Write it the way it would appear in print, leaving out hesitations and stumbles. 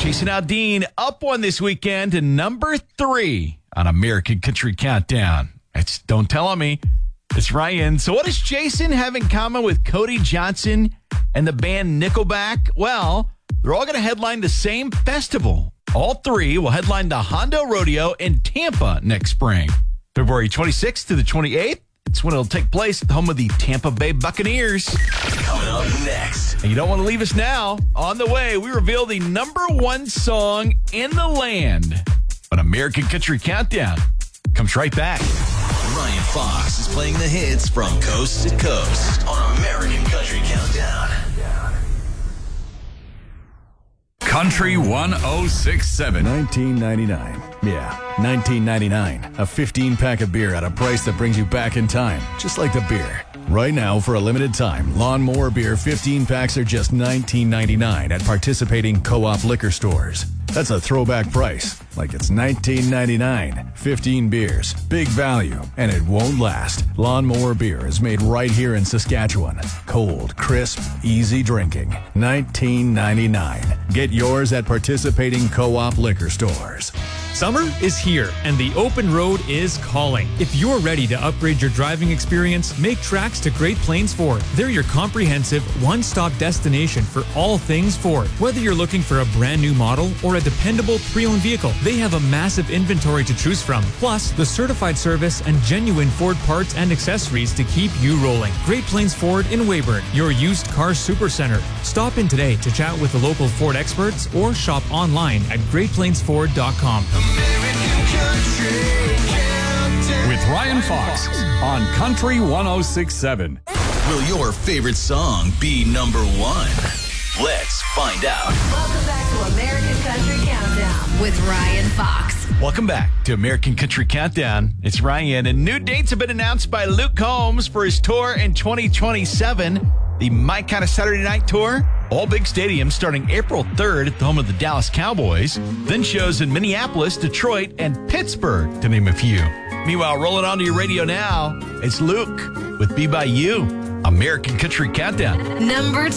Jason Aldean up one this weekend to number 3 on American Country Countdown. It's Don't Tell On Me. It's Ryan. So what does Jason have in common with Cody Johnson and the band Nickelback? Well, they're all going to headline the same festival. All three will headline the Hondo Rodeo in Tampa next spring. February 26th to the 28th. It's when it'll take place at the home of the Tampa Bay Buccaneers. Coming up next. And you don't want to leave us now. On the way, we reveal the number 1 song in the land. But American Country Countdown comes right back. Ryan Fox is playing the hits from coast to coast on American Country Countdown. Country 1067. $19.99. Yeah, $19.99. A 15-pack of beer at a price that brings you back in time, just like the beer. Right now, for a limited time, Lawnmower Beer 15 packs are just $19.99 at participating co-op liquor stores. That's a throwback price, like it's $19.99. 15 beers, big value, and it won't last. Lawnmower Beer is made right here in Saskatchewan. Cold, crisp, easy drinking. $19.99. Get yours at participating co-op liquor stores. Summer is here, and the open road is calling. If you're ready to upgrade your driving experience, make tracks to Great Plains Ford. They're your comprehensive, one-stop destination for all things Ford. Whether you're looking for a brand new model or a dependable pre-owned vehicle, they have a massive inventory to choose from. Plus, the certified service and genuine Ford parts and accessories to keep you rolling. Great Plains Ford in Weyburn, your used car supercenter. Stop in today to chat with the local Ford experts or shop online at greatplainsford.com. With Ryan Fox on Country 1067. Will your favorite song be number 1? Let's find out. Welcome back to American Country Countdown with Ryan Fox. Welcome back to American Country Countdown. It's Ryan, and new dates have been announced by Luke Combs for his tour in 2027. The My Kind of Saturday Night Tour. All big stadiums starting April 3rd at the home of the Dallas Cowboys. Then shows in Minneapolis, Detroit, and Pittsburgh, to name a few. Meanwhile, rolling onto your radio now, it's Luke with Be By You, American Country Countdown. Number